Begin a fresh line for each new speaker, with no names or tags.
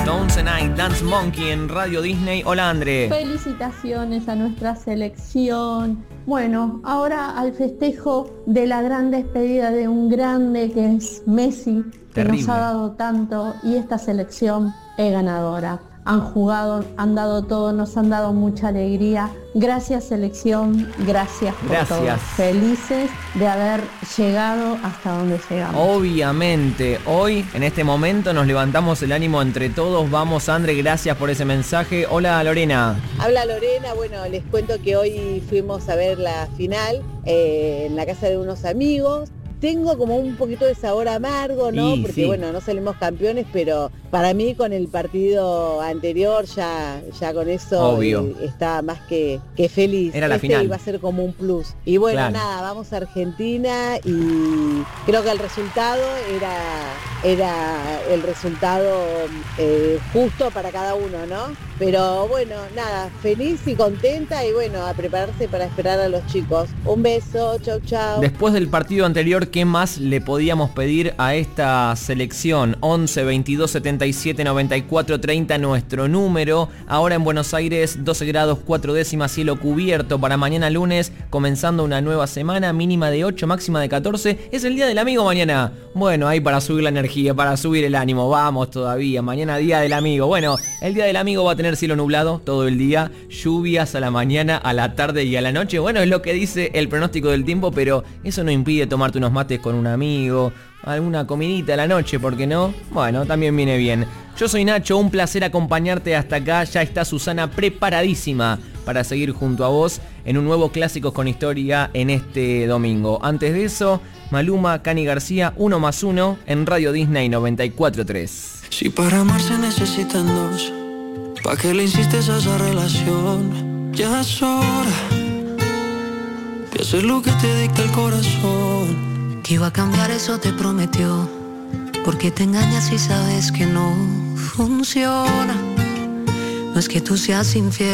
Stones and I, Dance Monkey en Radio Disney. Hola, André.
Felicitaciones a nuestra selección. Bueno, ahora al festejo de la gran despedida de un grande que es Messi, que
Terrible.
nos ha dado tanto, y esta selección es ganadora. Han jugado, han dado todo, nos han dado mucha alegría. Gracias selección, gracias por todo. Felices de haber llegado hasta donde llegamos.
Obviamente, hoy, en este momento, nos levantamos el ánimo entre todos. Vamos, André, gracias por ese mensaje. Hola, Lorena.
Habla Lorena, bueno, les cuento que hoy fuimos a ver la final en la casa de unos amigos. Tengo como un poquito de sabor amargo, ¿no? Porque sí, bueno, no salimos campeones, pero para mí con el partido anterior ya con eso estaba más que feliz.
Era la final.
Iba a ser como un plus. Y bueno,
claro,
nada, vamos a Argentina y creo que el resultado era el resultado justo para cada uno, ¿no? Pero bueno, nada, feliz y contenta y bueno, a prepararse para esperar a los chicos. Un beso, chau chau.
Después del partido anterior, ¿qué más le podíamos pedir a esta selección? 11 22 77 94 30, nuestro número. Ahora en Buenos Aires, 12 grados 4 décimas, cielo cubierto. Para mañana lunes, comenzando una nueva semana, mínima de 8, máxima de 14. Es el día del amigo mañana. Bueno, ahí para subir la energía, para subir el ánimo. Vamos todavía, mañana día del amigo. Bueno, el día del amigo va a tener cielo nublado todo el día, lluvias a la mañana, a la tarde y a la noche. Bueno, es lo que dice el pronóstico del tiempo, pero eso no impide tomarte unos mates con un amigo, alguna comidita a la noche, ¿por qué no? Bueno, también viene bien. Yo soy Nacho, un placer acompañarte hasta acá. Ya está Susana preparadísima para seguir junto a vos en un nuevo Clásicos con Historia en este domingo. Antes de eso, Maluma, Cani García, 1 más 1 en Radio Disney 94.3.
Si para amar se necesitan dos, ¿pa' qué le insistes a esa relación? Ya es hora de hacer lo que te dicta el corazón.
Que iba a cambiar, eso te prometió. Porque te engañas si sabes que no funciona. No es que tú seas infiel.